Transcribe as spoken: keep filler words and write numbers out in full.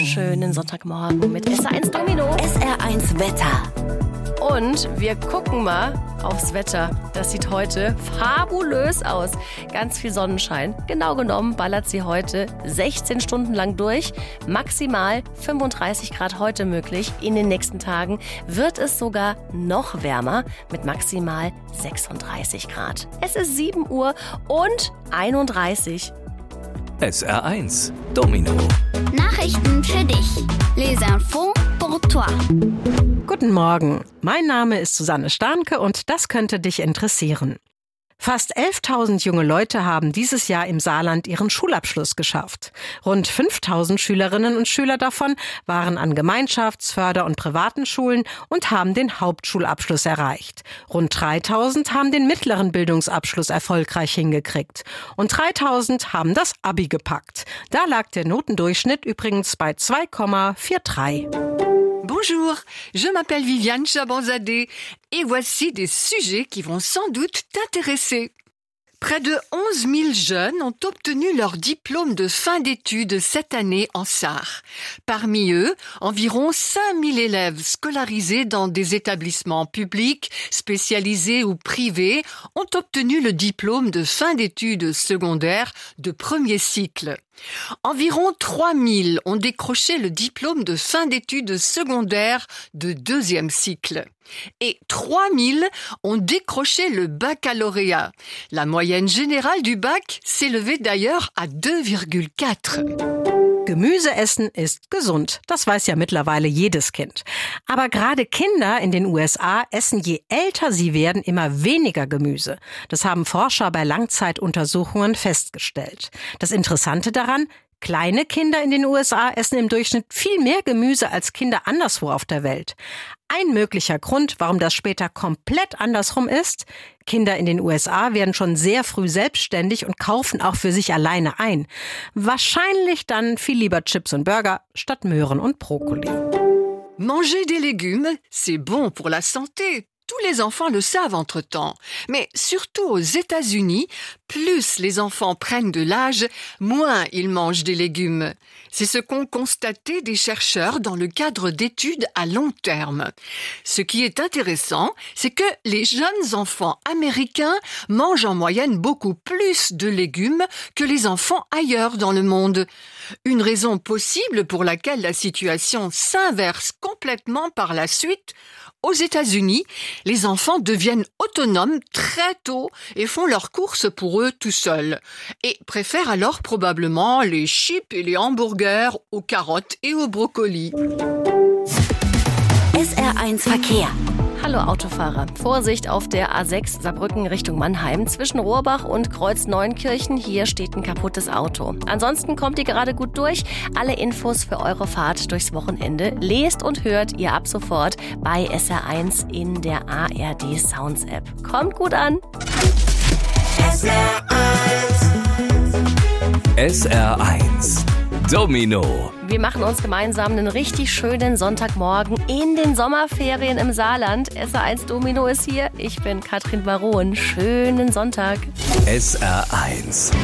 Schönen Sonntagmorgen mit S R eins Domino. S R eins Wetter. Und wir gucken mal aufs Wetter. Das sieht heute fabulös aus. Ganz viel Sonnenschein. Genau genommen ballert sie heute sechzehn Stunden lang durch. Maximal fünfunddreißig Grad heute möglich. In den nächsten Tagen wird es sogar noch wärmer mit maximal sechsunddreißig Grad. Es ist sieben Uhr und einunddreißig. S R eins Domino. Nachrichten für dich. Les infos pour toi. Guten Morgen, mein Name ist Susanne Starnke und das könnte dich interessieren. Fast elftausend junge Leute haben dieses Jahr im Saarland ihren Schulabschluss geschafft. Rund fünftausend Schülerinnen und Schüler davon waren an Gemeinschafts-, Förder- und privaten Schulen und haben den Hauptschulabschluss erreicht. Rund dreitausend haben den mittleren Bildungsabschluss erfolgreich hingekriegt. Und dreitausend haben das Abi gepackt. Da lag der Notendurchschnitt übrigens bei zwei Komma dreiundvierzig. Bonjour, je m'appelle Viviane Chabanzadeh et voici des sujets qui vont sans doute t'intéresser. Près de onze mille jeunes ont obtenu leur diplôme de fin d'études cette année en Sarre. Parmi eux, environ cinq mille élèves scolarisés dans des établissements publics, spécialisés ou privés ont obtenu le diplôme de fin d'études secondaires de premier cycle. Environ trois mille ont décroché le diplôme de fin d'études secondaires de deuxième cycle. Et trois mille ont décroché le baccalauréat. La moyenne générale du bac s'élevait d'ailleurs à deux Komma vier. Gemüse essen ist gesund. Das weiß ja mittlerweile jedes Kind. Aber gerade Kinder in den U S A essen, je älter sie werden, immer weniger Gemüse. Das haben Forscher bei Langzeituntersuchungen festgestellt. Das Interessante daran: Kleine Kinder in den U S A essen im Durchschnitt viel mehr Gemüse als Kinder anderswo auf der Welt. Ein möglicher Grund, warum das später komplett andersrum ist: Kinder in den U S A werden schon sehr früh selbstständig und kaufen auch für sich alleine ein. Wahrscheinlich dann viel lieber Chips und Burger statt Möhren und Brokkoli. Manger des légumes, c'est bon pour la santé. Tous les enfants le savent entre-temps. Mais surtout aux États-Unis, plus les enfants prennent de l'âge, moins ils mangent des légumes. C'est ce qu'ont constaté des chercheurs dans le cadre d'études à long terme. Ce qui est intéressant, c'est que les jeunes enfants américains mangent en moyenne beaucoup plus de légumes que les enfants ailleurs dans le monde. Une raison possible pour laquelle la situation s'inverse complètement par la suite. Aux États-Unis, les enfants deviennent autonomes très tôt et font leurs courses pour eux tout seuls. Et préfèrent alors probablement les chips et les hamburgers aux carottes et aux brocolis. S R eins Verkehr. Hallo Autofahrer. Vorsicht auf der A sechs Saarbrücken Richtung Mannheim. Zwischen Rohrbach und Kreuz Neunkirchen. Hier steht ein kaputtes Auto. Ansonsten kommt ihr gerade gut durch. Alle Infos für eure Fahrt durchs Wochenende lest und hört ihr ab sofort bei S R eins in der A R D Sounds App. Kommt gut an. S R eins. S R eins Domino. Wir machen uns gemeinsam einen richtig schönen Sonntagmorgen in den Sommerferien im Saarland. S R eins Domino ist hier. Ich bin Katrin Baron. Schönen Sonntag. S R eins